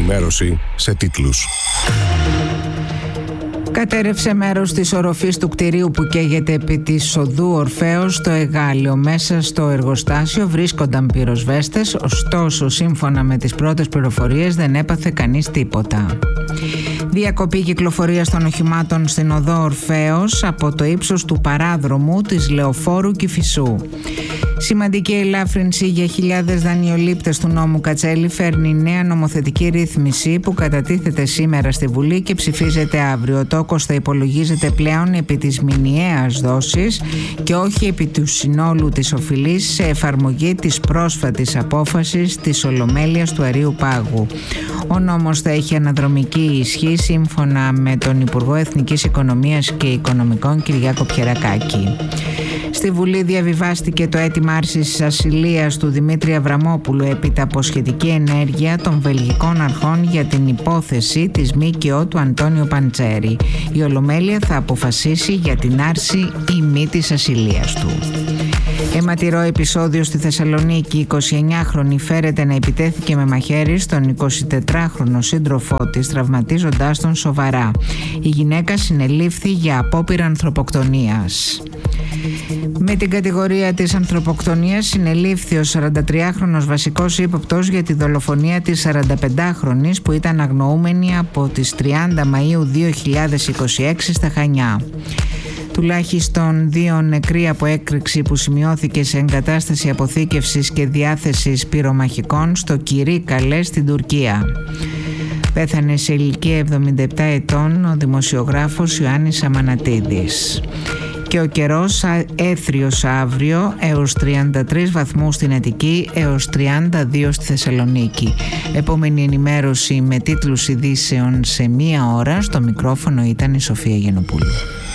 ενημέρωση σε τίτλους. Κατέρευσε μέρος της οροφής του κτηρίου που καίγεται επί της οδού Ορφέως στο Εγάλιο. Μέσα στο εργοστάσιο βρίσκονταν πυροσβέστες, ωστόσο σύμφωνα με τις πρώτες πληροφορίες δεν έπαθε κανείς τίποτα. Διακοπή κυκλοφορίας των οχημάτων στην οδό Ορφέως από το ύψος του παράδρομου της Λεωφόρου Κηφισού. Σημαντική ελάφρυνση για χιλιάδες δανειολήπτες του νόμου Κατσέλη φέρνει νέα νομοθετική ρύθμιση που κατατίθεται σήμερα στη Βουλή και ψηφίζεται αύριο. Ο τόκος θα υπολογίζεται πλέον επί της μηνιαίας δόσης και όχι επί του συνόλου της οφειλής σε εφαρμογή της πρόσφατης απόφασης της Ολομέλειας του Αρείου Πάγου. Ο νόμος θα έχει αναδρομική ισχύ σύμφωνα με τον Υπουργό Εθνικής Οικονομίας και Οικονομικών Κυριάκο Πιερακάκη. Στη Βουλή διαβιβάστηκε το αίτημα άρσης ασυλίας του Δημήτρη Αβραμόπουλου έπειτα από σχετική ενέργεια των βελγικών αρχών για την υπόθεση της ΜΚΟ του Αντώνιο Παντσέρη. Η Ολομέλεια θα αποφασίσει για την άρση ή μη της ασυλίας του. Αιματηρό επεισόδιο στη Θεσσαλονίκη. Η 29χρονη φέρεται να επιτέθηκε με μαχαίρι στον 24χρονο σύντροφό της, τραυματίζοντάς τον σοβαρά. Η γυναίκα συνελήφθη για απόπειρα ανθρωποκτονίας. Με την κατηγορία της ανθρωποκτονίας συνελήφθη ο 43χρονος βασικός ύποπτος για τη δολοφονία της 45χρονης που ήταν αγνοούμενη από τις 30 Μαΐου 2026 στα Χανιά. Τουλάχιστον 2 νεκροί από έκρηξη που σημειώθηκε σε εγκατάσταση αποθήκευσης και διάθεσης πυρομαχικών στο Κυρίκαλε στην Τουρκία. Πέθανε σε ηλικία 77 ετών ο δημοσιογράφος Ιωάννης Αμανατίδης. Και ο καιρός έθριος αύριο έως 33 βαθμούς στην Αττική έως 32 στη Θεσσαλονίκη. Επόμενη ενημέρωση με τίτλους ειδήσεων σε 1 ώρα. Στο μικρόφωνο ήταν η Σοφία Γενοπούλου.